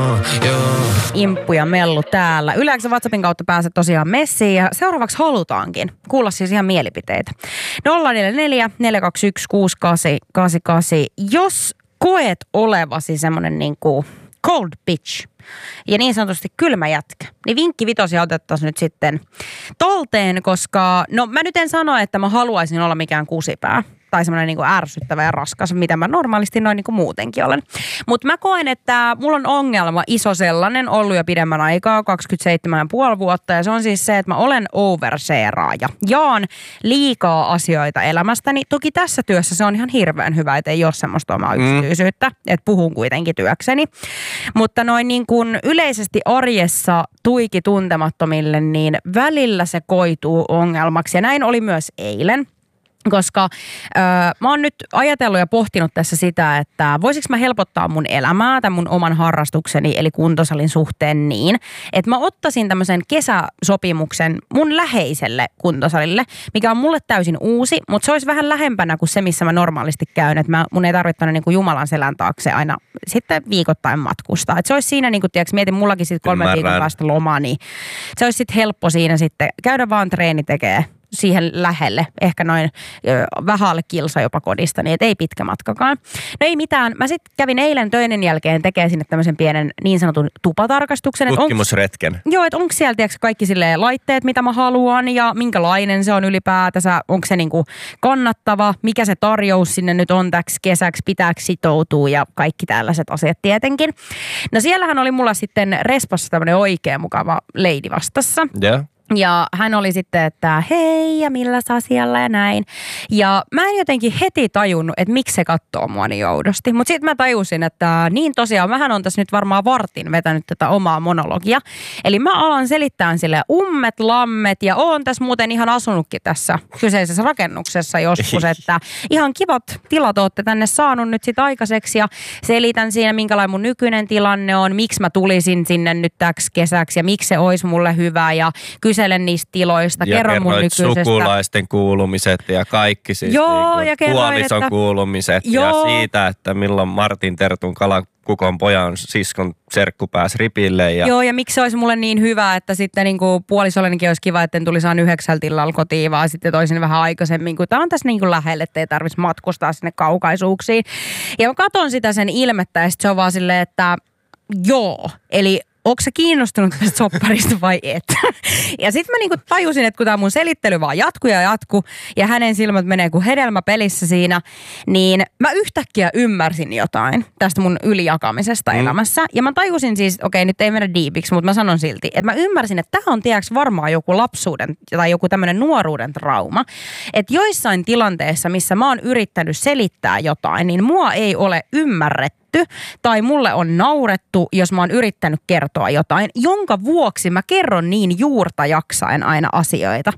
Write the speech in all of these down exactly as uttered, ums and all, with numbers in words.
Imppu ja Mellu täällä. Yleensä WhatsAppin kautta pääset tosiaan messiin ja seuraavaksi halutaankin kuulla siis ihan mielipiteitä. nolla neljä neljä neljä kaksi yksi kuusi kahdeksan kahdeksan kahdeksan. Jos koet olevasi semmonen niinku cold bitch ja niin sanotusti kylmä jätkä, niin vinkki vitosia otettaisiin nyt sitten talteen, koska no mä nyt en sano, että mä haluaisin olla mikään kusipää tai semmoinen niin kuin ärsyttävä ja raskas, mitä mä normaalisti noin niin kuin muutenkin olen. Mutta mä koen, että mulla on ongelma, iso sellainen, ollut jo pidemmän aikaa, kaksikymmentäseitsemän pilkku viisi vuotta, ja se on siis se, että mä olen overshareaaja. Jaan liikaa asioita elämästäni. Toki tässä työssä se on ihan hirveän hyvä, että ei ole semmoista omaa yksityisyyttä, mm. että puhun kuitenkin työkseni. Mutta noin niin kuin yleisesti arjessa tuiki tuntemattomille, niin välillä se koituu ongelmaksi, ja näin oli myös eilen. Koska öö, mä oon nyt ajatellut ja pohtinut tässä sitä, että voisiko mä helpottaa mun elämää tai mun oman harrastukseni eli kuntosalin suhteen niin, että mä ottaisin tämmöisen kesäsopimuksen mun läheiselle kuntosalille, mikä on mulle täysin uusi, mutta se olisi vähän lähempänä kuin se, missä mä normaalisti käyn, että mä, mun ei tarvitse niin kuin Jumalan selän taakse aina sitten viikoittain matkustaa. Että se olisi siinä, niin kuin tiedätkö, mietin mullakin sitten kolmen viikon päästä lomaa, niin se olisi sitten helppo siinä sitten käydä vaan treeni tekee siihen lähelle, ehkä noin vähän alle kilsa jopa kodista, niin et ei pitkä matkakaan. No ei mitään. Mä sitten kävin eilen töiden jälkeen tekemään sinne tämmöisen pienen niin sanotun tupatarkastuksen. Tutkimusretken. Onks, joo, että onko siellä tiiäks, kaikki silleen laitteet, mitä mä haluan ja minkälainen se on ylipäätänsä, onko se niinku kannattava, mikä se tarjous sinne nyt on täksi kesäksi, pitääkö sitoutua ja kaikki tällaiset asiat tietenkin. No siellähän oli mulla sitten respassa tämmöinen oikein mukava lady vastassa. Joo. Yeah. Ja hän oli sitten, että hei ja millä asialla ja näin. Ja mä en jotenkin heti tajunnut, että miksi se katsoo mua niin oudosti. Mutta sitten mä tajusin, että niin tosiaan, mähän on tässä nyt varmaan vartin vetänyt tätä omaa monologia. Eli mä alan selittää sille ummet, lammet ja oon tässä muuten ihan asunutkin tässä kyseisessä rakennuksessa joskus. Että ihan kivat tilat ootte tänne saanut nyt sit aikaiseksi ja selitän siinä, minkälainen mun nykyinen tilanne on, miksi mä tulisin sinne nyt täksi kesäksi ja miksi se olisi mulle hyvä ja kyselen niistä tiloista, ja kerron mun nykyisestä. Sukulaisten kuulumiset ja kaikki siis joo, niin ja kerroin, puolison että kuulumiset joo. Ja siitä, että milloin Martin Tertun kalakukon pojan siskon serkku pääsi ripille. Ja joo, ja miksi se olisi mulle niin hyvä, että sitten niin kuin puolisollenikin olisi kiva, että en tulisi aina yhdeksältä illalla kotiin, vaan sitten toisin vähän aikaisemmin, kun tämä on tässä niin kuin lähelle, että ei tarvitsisi matkustaa sinne kaukaisuuksiin. Ja mä katson sitä sen ilmettä ja sitten se on vaan silleen, että joo, eli onko sä kiinnostunut tästä sopparista vai et? Ja sitten mä niinku tajusin, että kun tää mun selittely vaan jatkuu ja jatkuu ja hänen silmät menee kuin hedelmä pelissä siinä, niin mä yhtäkkiä ymmärsin jotain tästä mun ylijakamisesta mm. elämässä. Ja mä tajusin siis, okei nyt ei mennä diipiksi, mutta mä sanon silti, että mä ymmärsin, että tää on tiedäks varmaan joku lapsuuden tai joku tämmönen nuoruuden trauma. Että joissain tilanteissa, missä mä oon yrittänyt selittää jotain, niin mua ei ole ymmärretty. Tai mulle on naurettu, jos mä oon yrittänyt kertoa jotain, jonka vuoksi mä kerron niin juurta jaksaen aina asioita.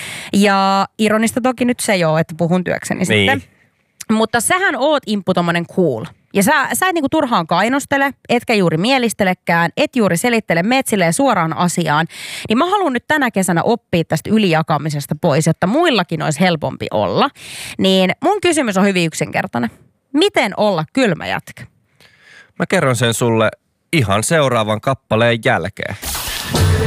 Ja ironista toki nyt se joo, että puhun työkseni niin. Sitten. Mutta sähän oot Imppu tommonen cool. Ja sä, sä et niinku turhaan kainostele, etkä juuri mielistelekään, et juuri selittele, meet silleen suoraan asiaan. Niin mä haluan nyt tänä kesänä oppia tästä ylijakamisesta pois, jotta muillakin olisi helpompi olla. Niin mun kysymys on hyvin yksinkertainen. Miten olla kylmä jätkä? Mä kerron sen sulle ihan seuraavan kappaleen jälkeen.